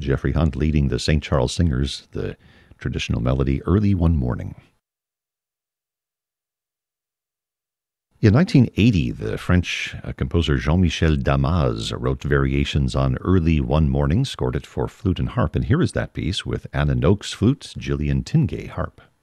Jeffrey Hunt leading the St. Charles Singers, the traditional melody Early One Morning. In 1980, the French composer Jean-Michel Damas wrote variations on Early One Morning, scored it for flute and harp, and here is that piece with Anna Noakes flute, Gillian Tingay harp.